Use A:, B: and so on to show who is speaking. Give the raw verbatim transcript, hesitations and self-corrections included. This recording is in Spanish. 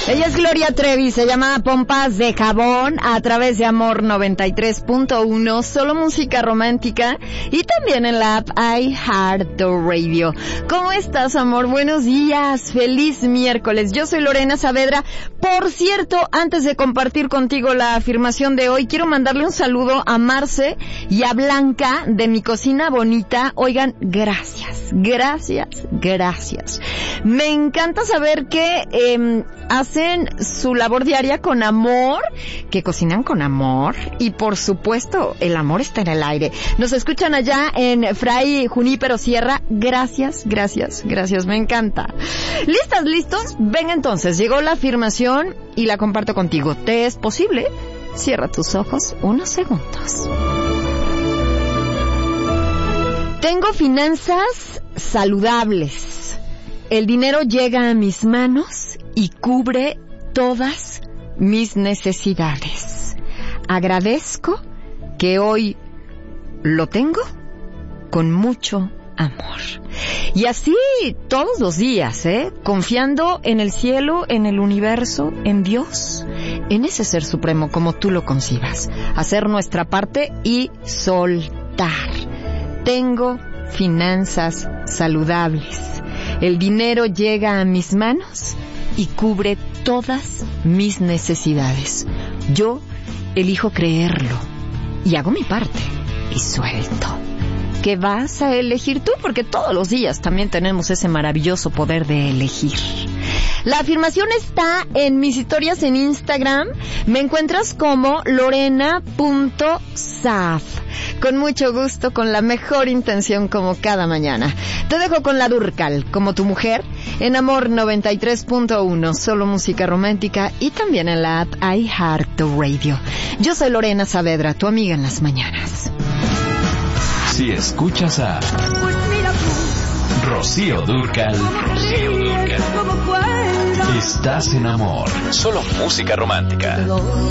A: Ella es Gloria Trevi, se llama Pompas de Jabón, a través de Amor noventa y tres punto uno, solo música romántica, y también en la app iHeartRadio. ¿Cómo estás, amor? Buenos días, feliz miércoles. Yo soy Lorena Saavedra. Por cierto, antes de compartir contigo la afirmación de hoy, quiero mandarle un saludo a Marce y a Blanca de Mi Cocina Bonita. Oigan, gracias, gracias, gracias. Me encanta saber que eh, hacen su labor diaria con amor, que cocinan con amor, y por supuesto, el amor está en el aire. Nos escuchan allá en Fray Junípero Sierra. Gracias, gracias, gracias, me encanta. ¿Listas, listos? Venga entonces, llegó la afirmación y la comparto contigo. ¿Te es posible? Cierra tus ojos unos segundos. Tengo finanzas saludables. El dinero llega a mis manos y cubre todas mis necesidades. Agradezco que hoy lo tengo con mucho amor. Y así todos los días, ¿eh? Confiando en el cielo, en el universo, en Dios, en ese ser supremo como tú lo concibas. Hacer nuestra parte y soltar. Tengo finanzas saludables. El dinero llega a mis manos y cubre todas mis necesidades. Yo elijo creerlo y hago mi parte y suelto. ¿Qué vas a elegir tú? Porque todos los días también tenemos ese maravilloso poder de elegir. La afirmación está en mis historias en Instagram. Me encuentras como lorena punto saaf. Con mucho gusto, con la mejor intención como cada mañana. Te dejo con la Durcal, como tu mujer, en Amor noventa y tres punto uno, solo música romántica, y también en la app iHeartRadio. Yo soy Lorena Saavedra, tu amiga en las mañanas.
B: Si escuchas a Rocío Dúrcal, Rocío Dúrcal, estás en Amor, solo música romántica.